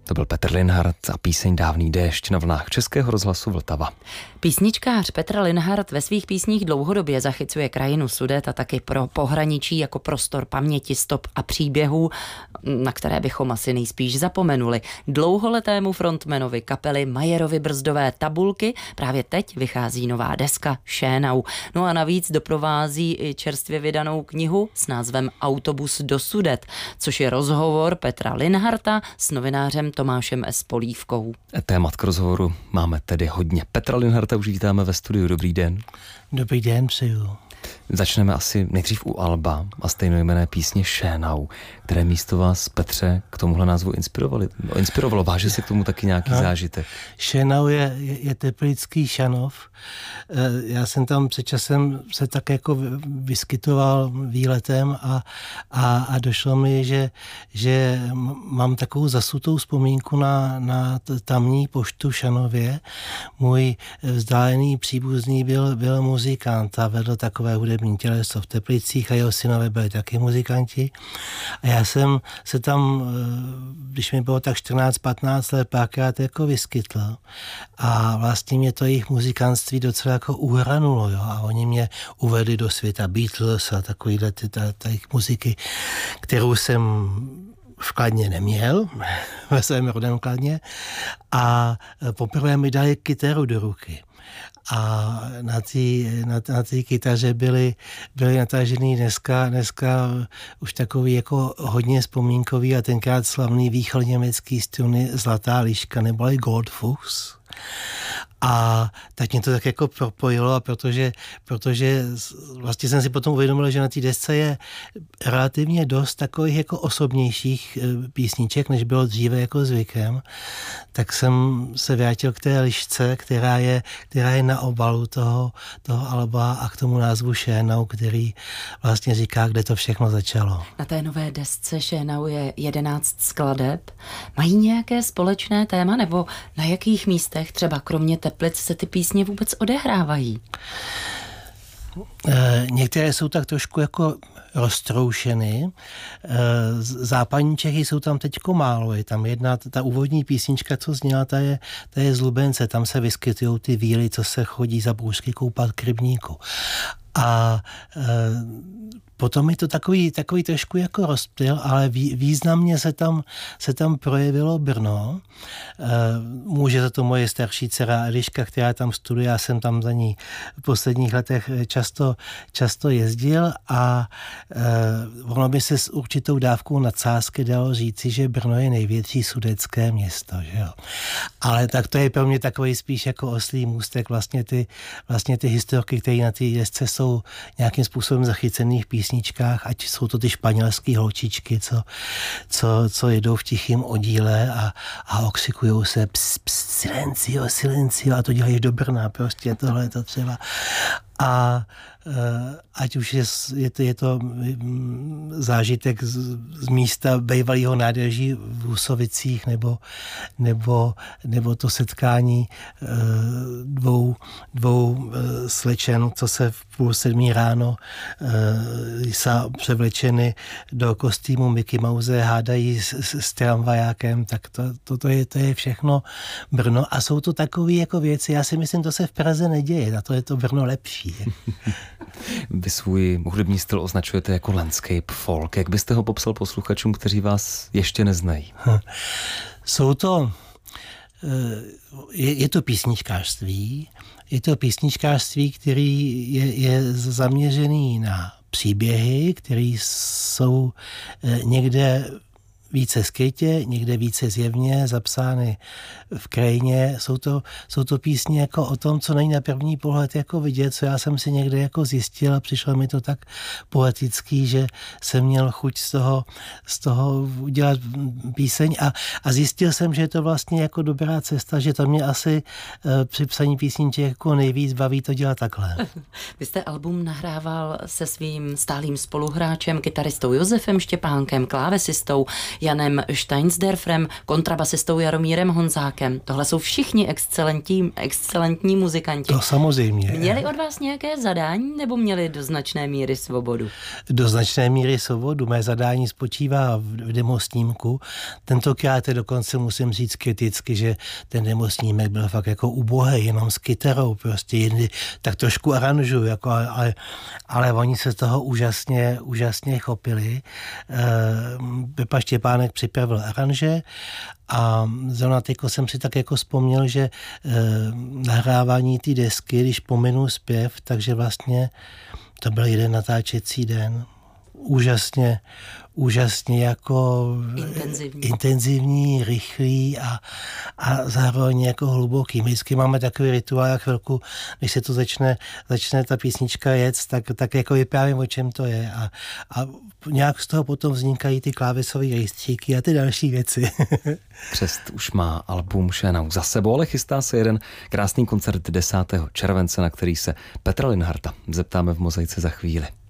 To byl Petr Linhart a píseň Dávný déšť na vlnách Českého rozhlasu Vltava. Písničkář Petr Linhart ve svých písních dlouhodobě zachycuje krajinu Sudet a taky pro pohraničí jako prostor paměti, stop a příběhů, na které bychom asi nejspíš zapomenuli. Dlouholetému frontmanovi kapely Majerovy brzdové tabulky právě teď vychází nová deska Šénau. No a navíc doprovází i čerstvě vydanou knihu s názvem Autobus do Sudet, což je rozhovor Petra Linharta s novinářem Tomášem S. Polívkou. Témat k rozhovoru máme tedy hodně. Petra Linharta už vítáme ve studiu. Dobrý den. Dobrý den, přeju. Začneme asi nejdřív u alba a stejnojmenné písně Šénau, které místo vás, Petře, k tomuhle názvu inspirovalo. Váže se k tomu taky nějaký zážitek? Šénau je teplický Šanov. Já jsem tam před časem se tak jako vyskytoval výletem a došlo mi, že mám takovou zasutou vzpomínku na tamní poštu v Šanově. Můj vzdálený příbuzný byl muzikant a vedl takové hudební těleso v Teplicích a jeho synové byli taky muzikanti. A já jsem se tam, když mi bylo tak 14-15 let, párkrát jako vyskytl. A vlastně mě to jejich muzikantství docela jako uhranulo, jo. A oni mě uvedli do světa Beatles a takovýhle jejich muziky, kterou jsem v Kladně neměl, ve svém rodném Kladně. A poprvé mi dali kytaru do ruky. A na té kytaře byly natažený dneska už takový jako hodně vzpomínkový a tenkrát slavný východněmecký struny Zlatá liška neboli Goldfuchs. A tak mě to tak jako propojilo, a protože vlastně jsem si potom uvědomil, že na té desce je relativně dost takových jako osobnějších písniček, než bylo dříve jako zvykem, tak jsem se vrátil k té lišce, která je na obalu toho alba a k tomu názvu Šénau, který vlastně říká, kde to všechno začalo. Na té nové desce Šénau je 11 skladeb. Mají nějaké společné téma, nebo na jakých místech třeba kromě Teplic se ty písně vůbec odehrávají? Některé jsou tak trošku jako roztroušeny. Západní Čechy jsou tam teďko málo. Je tam jedna, ta úvodní písnička, co zněla, ta je z Lubence. Tam se vyskytují ty víly, co se chodí za bůžky koupat k rybníku. A potom je to takový trošku jako rozptyl, ale významně se tam projevilo Brno. Může za to moje starší dcera Eliška, která tam studuje, já jsem tam za ní v posledních letech často jezdil a ono by se s určitou dávkou nadsázky dalo říci, že Brno je největší sudetské město, že jo. Ale tak to je pro mě takový spíš jako oslí můstek, vlastně ty historky, které na té desce jsou nějakým způsobem zachycených v písničkách, ať jsou to ty španělský holčičky, co jedou v tichém oddíle a okřikujou se silencio, silencio a to dělají do Brna, prostě tohle je to třeba. A ať už je to zážitek z místa bývalého nádraží v Husovicích nebo to setkání dvou slečen, co se v 6:30 ráno jsou převlečeny do kostýmu Mickey Mouse, hádají s tramvajákem, tak to je všechno Brno a jsou to takové jako věci, já si myslím, to se v Praze neděje, na to je to Brno lepší. Vy svůj hudební styl označujete jako landscape folk. Jak byste ho popsal posluchačům, kteří vás ještě neznají? Je to písničkářství. Je to písničkářství, který je zaměřený na příběhy, které jsou někde více skrytě, někde více zjevně, zapsány v krajině. Jsou to písně jako o tom, co není na první pohled jako vidět, co já jsem si někde jako zjistil a přišlo mi to tak poetický, že jsem měl chuť z toho udělat píseň a zjistil jsem, že je to vlastně jako dobrá cesta, že to mě asi při psaní písniček jako nejvíc baví to dělat takhle. Vy jste album nahrával se svým stálým spoluhráčem, kytaristou Josefem Štěpánkem, klávesistou Janem Steinsderfrem, kontrabasistou Jaromírem Honzákem. Tohle jsou všichni excelentní muzikanti. To samozřejmě. Měli od vás nějaké zadání nebo měli do značné míry svobodu? Do značné míry svobodu. Mé zadání spočívá v demosnímku. Tentokrát dokonce musím říct kriticky, že ten demosnímek byl fakt jako ubohý, jenom s kytarou, prostě jindy tak trošku aranžuju, jako, ale oni se toho úžasně chopili. Pepa Štěpánek připravil aranže a zrovna teďko jsem si tak jako vzpomněl, že nahrávání té desky, když pominu zpěv, takže vlastně to byl jeden natáčecí den. Úžasně jako intenzivní, rychlý a zároveň jako hluboký. My vždycky máme takový rituál, jak chvilku, když se to začne ta písnička jet, tak jako vyprávím, o čem to je a nějak z toho potom vznikají ty klávesové rejstříky a ty další věci. Křest už má album Šénau za sebou, ale chystá se jeden krásný koncert 10. července, na který se Petra Linharta zeptáme v Mozaice za chvíli.